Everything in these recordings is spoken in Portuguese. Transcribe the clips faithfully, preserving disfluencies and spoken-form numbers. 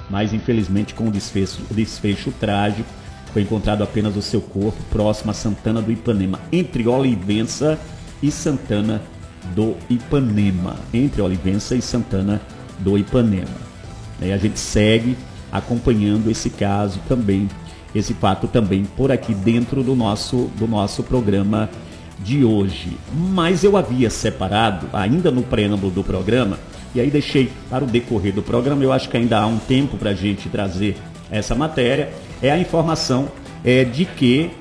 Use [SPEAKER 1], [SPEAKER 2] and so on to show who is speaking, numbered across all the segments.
[SPEAKER 1] mas infelizmente com o desfecho, desfecho trágico, foi encontrado apenas o seu corpo próximo a Santana do Ipanema, entre Olivença e Santana do Ipanema, entre Olivença e Santana do Ipanema. E a gente segue acompanhando esse caso também, esse fato também por aqui dentro do nosso, do nosso programa de hoje. Mas eu havia separado, ainda no preâmbulo do programa, e aí deixei para o decorrer do programa, eu acho que ainda há um tempo para a gente trazer essa matéria, é a informação é, de que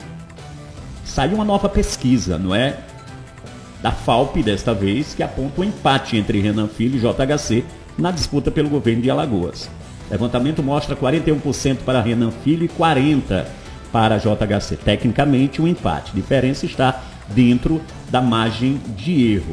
[SPEAKER 1] saiu uma nova pesquisa, não é? Da F A U P desta vez, que aponta um empate entre Renan Filho e J H C na disputa pelo governo de Alagoas. O levantamento mostra quarenta e um por cento para Renan Filho e quarenta por cento para J H C. Tecnicamente, um empate. A diferença está dentro da margem de erro.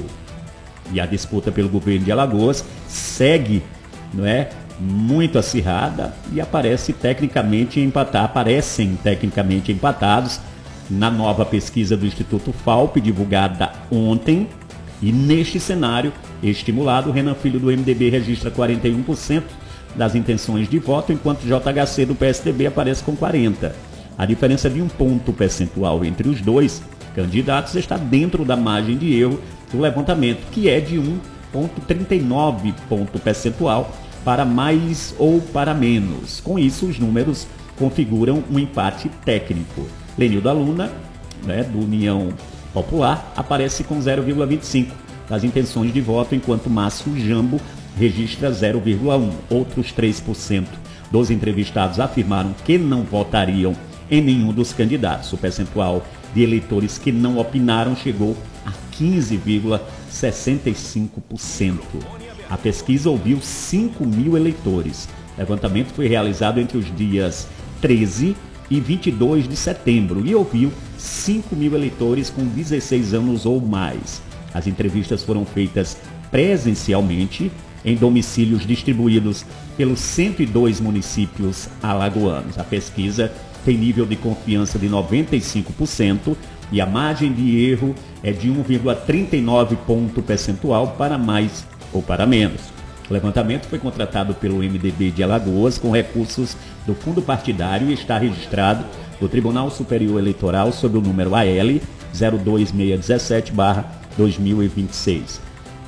[SPEAKER 1] E a disputa pelo governo de Alagoas segue, não é, muito acirrada e aparece tecnicamente empatar, aparecem tecnicamente empatados na nova pesquisa do Instituto F A U P, divulgada ontem. E neste cenário estimulado, Renan Filho do M D B registra quarenta e um por cento das intenções de voto, enquanto J H C do P S D B aparece com quarenta por cento. A diferença de um ponto percentual entre os dois candidatos está dentro da margem de erro do levantamento, que é de um vírgula trinta e nove ponto percentual para mais ou para menos. Com isso, os números configuram um empate técnico. Lenilda Luna, né, do União Popular, aparece com zero vírgula vinte e cinco das intenções de voto, enquanto Márcio Jambo registra zero vírgula um. Outros três por cento dos entrevistados afirmaram que não votariam em nenhum dos candidatos. O percentual de eleitores que não opinaram chegou a quinze vírgula sessenta e cinco por cento. A pesquisa ouviu cinco mil eleitores. O levantamento foi realizado entre os dias treze e vinte e dois de setembro e ouviu cinco mil eleitores com dezesseis anos ou mais. As entrevistas foram feitas presencialmente em domicílios distribuídos pelos cento e dois municípios alagoanos. A pesquisa tem nível de confiança de noventa e cinco por cento e a margem de erro é de um vírgula trinta e nove ponto percentual para mais ou para menos. O levantamento foi contratado pelo M D B de Alagoas com recursos do fundo partidário e está registrado no Tribunal Superior Eleitoral sob o número A L zero dois seis um sete barra dois mil e vinte e seis.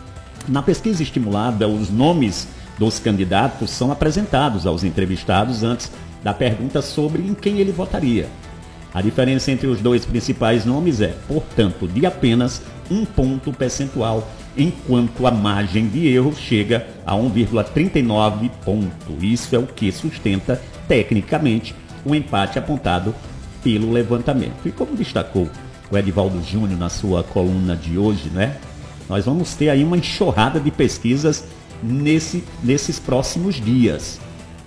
[SPEAKER 1] Na pesquisa estimulada, os nomes dos candidatos são apresentados aos entrevistados antes da pergunta sobre em quem ele votaria. A diferença entre os dois principais nomes é, portanto, de apenas um ponto percentual, enquanto a margem de erro chega a um vírgula trinta e nove ponto. Isso é o que sustenta, tecnicamente, o empate apontado pelo levantamento. E como destacou o Edivaldo Júnior na sua coluna de hoje, né? Nós vamos ter aí uma enxurrada de pesquisas nesse, nesses próximos dias.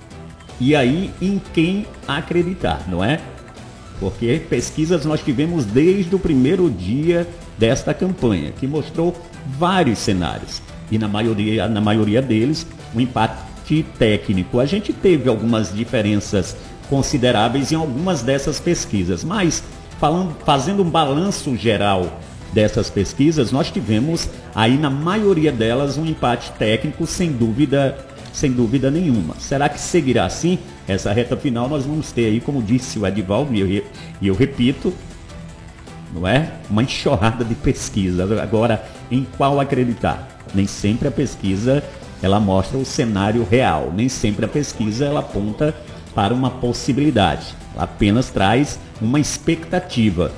[SPEAKER 1] E aí, em quem acreditar, não é? Porque pesquisas nós tivemos desde o primeiro dia desta campanha, que mostrou vários cenários. E na maioria, na maioria deles, um empate técnico. A gente teve algumas diferenças consideráveis em algumas dessas pesquisas, mas falando, fazendo um balanço geral dessas pesquisas, nós tivemos aí na maioria delas um empate técnico, sem dúvida, sem dúvida nenhuma. Será que seguirá assim? Essa reta final nós vamos ter aí, como disse o Edivaldo, e eu, e eu repito, não é? Uma enxurrada de pesquisa. Agora, em qual acreditar? Nem sempre a pesquisa ela mostra o cenário real, nem sempre a pesquisa ela aponta para uma possibilidade, ela apenas traz uma expectativa.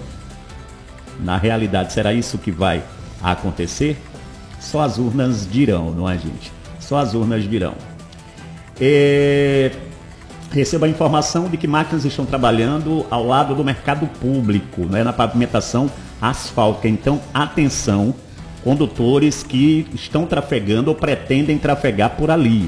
[SPEAKER 1] Na realidade, será isso que vai acontecer? Só as urnas dirão, não é, gente? Só as urnas dirão. É... Receba a informação de que máquinas estão trabalhando ao lado do mercado público, né, na pavimentação asfáltica. Então, atenção, condutores que estão trafegando ou pretendem trafegar por ali.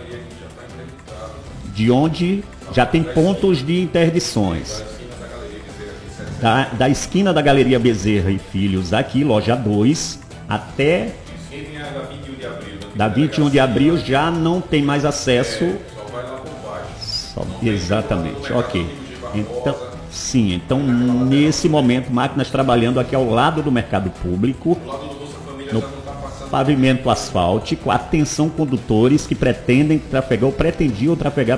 [SPEAKER 1] De onde já tem pontos de interdições. Da, da esquina da Galeria Bezerra e Filhos, aqui, loja dois, até da vinte e um de abril já não tem mais acesso. Exatamente, ok. Então, sim, então nesse momento, máquinas trabalhando aqui ao lado do mercado público, no pavimento asfáltico. Atenção, condutores que pretendem trafegar ou pretendiam trafegar